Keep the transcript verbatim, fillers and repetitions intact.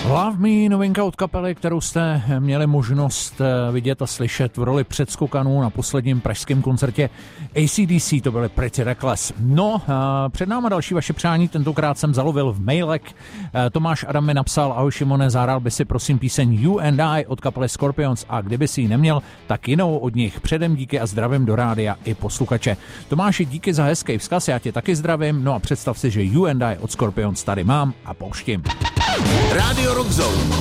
Love Me, novinka od kapely, kterou jste měli možnost vidět a slyšet v roli předskokanů na posledním pražském koncertě A C D C, to byly Pretty Reckless. No, před náma další vaše přání, tentokrát jsem zalovil v mailek. Tomáš Adam mi napsal: ahoj Šimone, zahrál by si prosím píseň You and I od kapely Scorpions, a kdyby si ji neměl, tak jinou od nich. Předem díky a zdravím do rádia i posluchače. Tomáši, díky za hezký vzkaz, já tě taky zdravím, no a představ si, že You and I od Scorpions tady mám a pouštím. Radio Rock Zone.